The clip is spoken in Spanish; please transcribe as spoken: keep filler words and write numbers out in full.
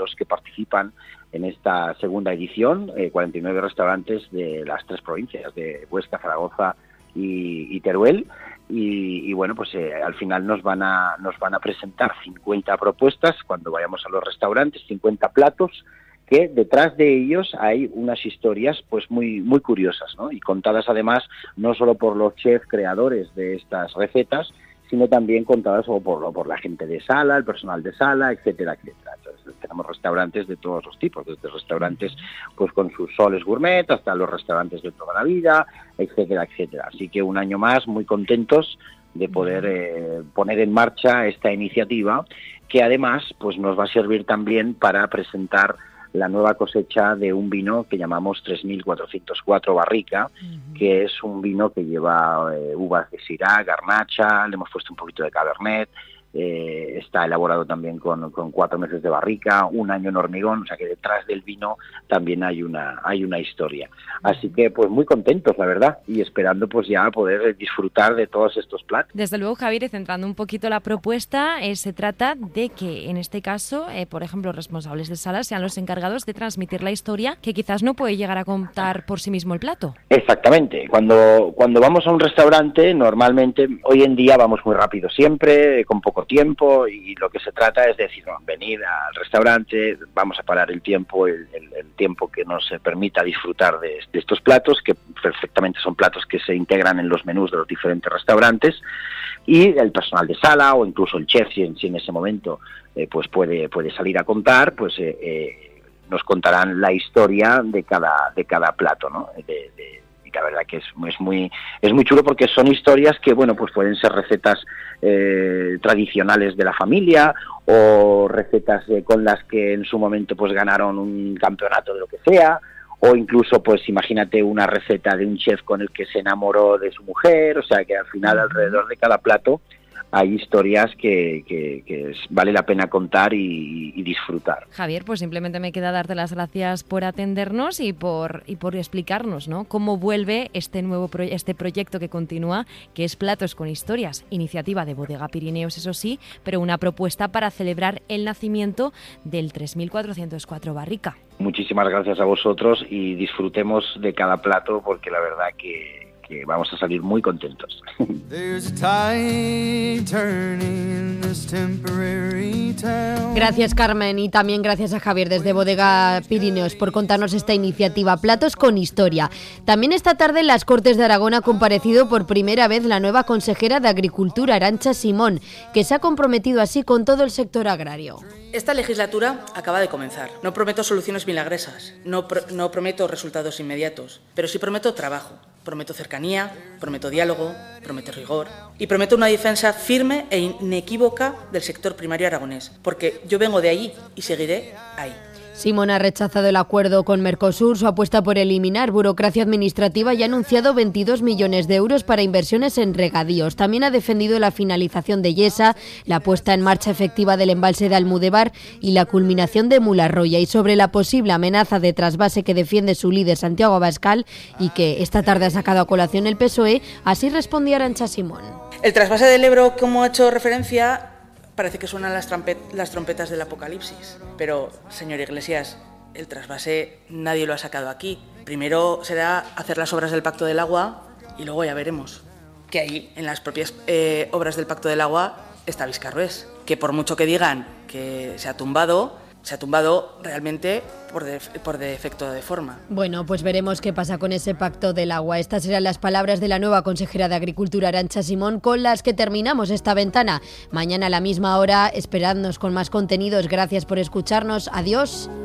los que participan en esta segunda edición, eh, cuarenta y nueve restaurantes de las tres provincias, de Huesca, Zaragoza y, y Teruel. Y, y bueno, pues eh, al final nos van a nos van a presentar cincuenta propuestas cuando vayamos a los restaurantes, cincuenta platos, que detrás de ellos hay unas historias pues muy muy curiosas, ¿no? Y contadas además no solo por los chefs creadores de estas recetas, sino también contadas por, por la gente de sala, el personal de sala, etcétera, etcétera. Entonces, tenemos restaurantes de todos los tipos, desde restaurantes pues con sus soles gourmet hasta los restaurantes de toda la vida, etcétera, etcétera. Así que un año más muy contentos de poder eh, poner en marcha esta iniciativa, que además pues nos va a servir también para presentar la nueva cosecha de un vino que llamamos tres mil cuatrocientos cuatro Barrica, uh-huh. que es un vino que lleva eh, uvas de Syrah, Garnacha, le hemos puesto un poquito de Cabernet, eh, está elaborado también con, con cuatro meses de barrica, un año en hormigón, o sea que detrás del vino también hay una hay una historia. Así que pues muy contentos, la verdad, y esperando pues ya poder disfrutar de todos estos platos. Desde luego, Javier, y centrando un poquito la propuesta, eh, se trata de que en este caso, eh, por ejemplo, los responsables de salas sean los encargados de transmitir la historia que quizás no puede llegar a contar por sí mismo el plato. Exactamente. Cuando, cuando vamos a un restaurante, normalmente, hoy en día vamos muy rápido siempre, con poco tiempo, y lo que se trata es decir, no, venir al restaurante, vamos a parar el tiempo, el, el, el tiempo que nos permita disfrutar de, de estos platos, que perfectamente son platos que se integran en los menús de los diferentes restaurantes, y el personal de sala o incluso el chef, si en, si en ese momento eh, pues puede, puede salir a contar, pues eh, eh, nos contarán la historia de cada, de cada plato, ¿no? De, de, la verdad que es, es muy es muy chulo porque son historias que bueno pues pueden ser recetas eh, tradicionales de la familia o recetas eh, con las que en su momento pues ganaron un campeonato de lo que sea, o incluso pues imagínate una receta de un chef con el que se enamoró de su mujer, o sea que al final alrededor de cada plato hay historias que, que, que es, vale la pena contar y, y disfrutar. Javier, pues simplemente me queda darte las gracias por atendernos y por y por explicarnos, ¿no?, cómo vuelve este nuevo pro, este proyecto que continúa, que es Platos con Historias, iniciativa de Bodega Pirineos, eso sí, pero una propuesta para celebrar el nacimiento del tres mil cuatrocientos cuatro Barrica. Muchísimas gracias a vosotros y disfrutemos de cada plato porque la verdad que que vamos a salir muy contentos. Gracias, Carmen, y también gracias a Javier desde Bodega Pirineos por contarnos esta iniciativa Platos con Historia. También esta tarde en las Cortes de Aragón ha comparecido por primera vez la nueva consejera de Agricultura, Arantxa Simón, que se ha comprometido así con todo el sector agrario. Esta legislatura acaba de comenzar. No prometo soluciones milagresas, no, pro- no prometo resultados inmediatos, pero sí prometo trabajo. Prometo cercanía, prometo diálogo, prometo rigor y prometo una defensa firme e inequívoca del sector primario aragonés, porque yo vengo de allí y seguiré ahí. Simón ha rechazado el acuerdo con Mercosur, su apuesta por eliminar burocracia administrativa y ha anunciado veintidós millones de euros para inversiones en regadíos. También ha defendido la finalización de Yesa, la puesta en marcha efectiva del embalse de Almudebar y la culminación de Mularroya. Y sobre la posible amenaza de trasvase que defiende su líder Santiago Abascal y que esta tarde ha sacado a colación el P S O E, así respondía Arantxa Simón. El trasvase del Ebro, como ha hecho referencia, parece que suenan las, trampet- las trompetas del apocalipsis. Pero, señor Iglesias, el trasvase nadie lo ha sacado aquí. Primero será hacer las obras del Pacto del Agua y luego ya veremos. Que ahí, en las propias eh, obras del Pacto del Agua, está Viscarrués. Que por mucho que digan que se ha tumbado, se ha tumbado realmente por, de, por defecto de forma. Bueno, pues veremos qué pasa con ese Pacto del Agua. Estas serán las palabras de la nueva consejera de Agricultura, Arantxa Simón, con las que terminamos esta ventana. Mañana a la misma hora, esperadnos con más contenidos. Gracias por escucharnos. Adiós.